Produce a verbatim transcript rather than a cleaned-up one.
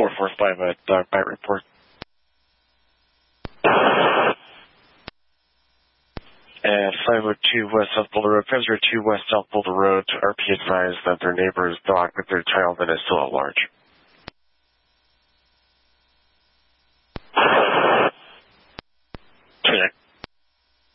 four four five, a dog bite report. And five oh two West South Boulder Road, five oh two West South Boulder Road, R P advised that their neighbor's dog with their child in is still at large.